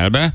Izraelbe,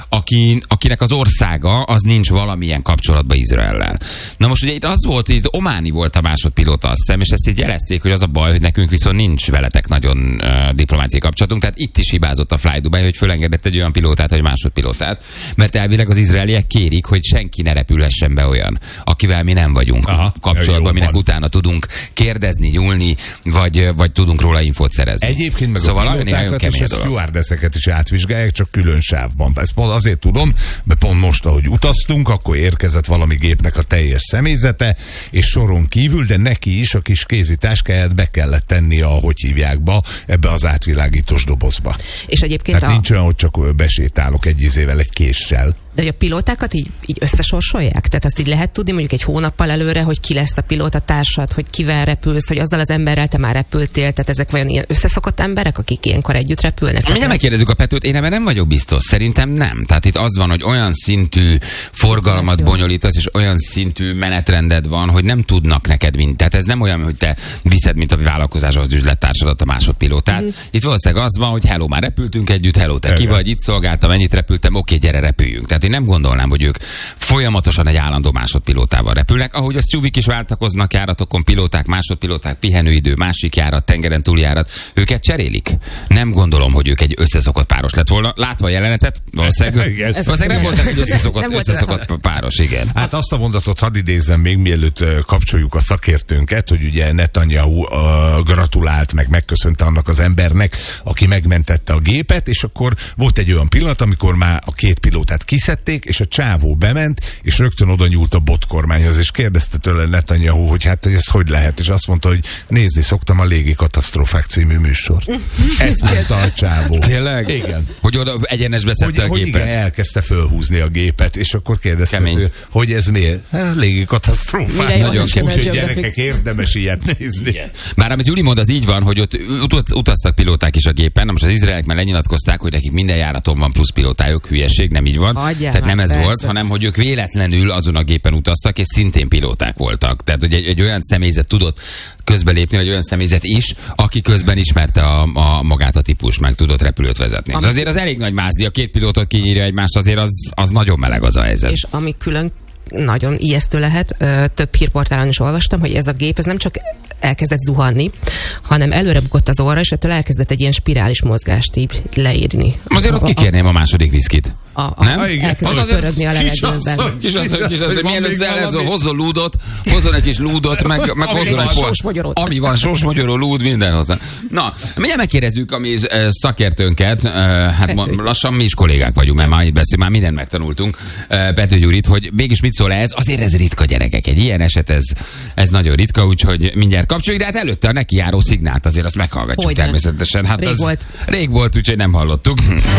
akinek az országa az nincs valamilyen kapcsolatban Izraellel. Na most ugye itt az volt, itt Ománi volt a másodpilóta, azt hiszem, és ezt így jelezték, hogy az a baj, hogy nekünk viszont nincs veletek nagyon diplomáciai kapcsolatunk, tehát itt is hibázott a Fly Dubai, hogy fölengedett egy olyan pilótát, vagy másodpilótát, mert elvileg az izraeliek kérik, hogy senki ne repülhessen be olyan, akivel mi nem vagyunk kapcsolatban, minek utána tudunk kérdezni, nyúlni, vagy tudunk róla infót szerezni. Egyébként meg szóval a pilótákat és a stewardesseket is átvizsgálják, csak külön sávban. Ezt azért tudom, mert pont most, ahogy utaztunk, akkor érkezett valami gépnek a teljes személyzete, és soron kívül, de neki is a kis kézitáskáját be kellett tennie, ahogy hívják ebbe az átvilágítós dobozba. És egyébként tehát nincs olyan, hogy csak besétálok egy izével, egy késsel. De hogy a pilótákat így összesorsolják? Tehát azt így lehet tudni mondjuk egy hónappal előre, hogy ki lesz a pilótatársad, hogy kivel repülsz, hogy azzal az emberrel te már repültél, tehát ezek vajon ilyen összeszokott emberek, akik ilyenkor együtt repülnek? Mindjárt megkérdezzük a Petőt, én ebben nem vagyok biztos. Szerintem nem. Tehát itt az van, hogy olyan szintű forgalmat bonyolítasz, és olyan szintű menetrended van, hogy nem tudnak neked mind. Tehát ez nem olyan, hogy te viszed, mint a vállalkozáshoz az üzlettársadat, a másodpilótát. Itt valószínűleg az van, hogy hello, már repültünk együtt, hello, te ki vagy, itt szolgáltam, ennyit repültem, oké, gyere, repüljünk. Tehát én nem gondolnám, hogy ők folyamatosan egy állandó másodpilótával repülnek, ahogy a Stewik is váltakoznak járatokon, pilóták, másodpilóták, pihenőidő, másik járat, tengeren túljárat, őket cserélik. Nem gondolom, hogy ők egy összeszokott páros lett volna. Látva a jelenetet, valószínűleg nem voltak egy összeszokott páros, igen. Hát azt a mondatot hadd idézzem még, mielőtt kapcsoljuk a szakértőnket, hogy ugye Netanyahu gratulált, meg megköszönte annak az embernek, aki megmentette a gépet, és akkor volt egy olyan pillanat, amikor már a két pilótát kiszedték, és a csávó bement, és rögtön oda nyúlt a botkormányhoz, és kérdezte tőle Netanyahu, hogy hát ez hogy lehet, és azt mondta, hogy nézni szoktam a Légi Katasztrófák című műsort. Ezt mondta a csávó. Tényleg? Igen. Hogy oda egyenesbe szedte a gépet. Igen, elkezdte fölhúzni a gépet, és akkor kérdezte, hogy ez miért? Légi katasztrófák. Nagyon kemény. Úgyhogy gyerekek, érdemes ilyet nézni. Igen. Bár amit Juli mond, az így van, hogy ott utaztak pilóták is a gépen, na most az izraelek már lenyilatkozták, hogy nekik minden járaton van plusz pilótájuk, hülyeség, nem így van. Tehát nem ez volt, hanem hogy ők véletlenül azon a gépen utaztak, és szintén pilóták voltak. Tehát, hogy egy olyan személyzet tudott közbelépni, vagy olyan személyzet is, aki közben ismerte magát a típus, meg tudott repülőt vezetni. De azért az elég nagy mázdi, a két pilótot kinyírja egymást, azért az nagyon meleg az a helyzet. És ami külön nagyon ijesztő lehet, több hírportálon is olvastam, hogy ez a gép, ez nem csak elkezdett zuhanni, hanem előre bukott az orra, és ettől elkezdett egy ilyen spirális mozgást így leírni. Azért ott kikérném a második viszkit. Nem? Elkezdett pörögni a levegőben. Kisasszony, mielőtt hozzon lúdot, hozzon egy kis lúdot, meg hozzon egy sósmagyarót. Ami van, sósmagyaró, lúd, minden hozzá. Na, mindjárt megkérdezzük a mi szakértőnket, hát lassan mi is kollégák vagyunk, mert már itt beszélünk, már mindent megtanultunk, Pető Gyurit, hogy mégis mit szól ez, azért ez ritka, gyerekek, egy ilyen eset, ez nagyon ritka, úgyhogy mindjárt kapcsoljuk, de hát előtte a neki járó szignált azért azt meghallgatjuk. Hogyne. Természetesen. Hát rég volt, úgyhogy nem hallottuk.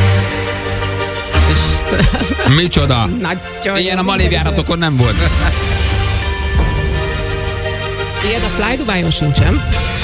Micsoda? Ilyen a malévjáratokon nem volt. Ilyen a Fly Dubai-on sincsen.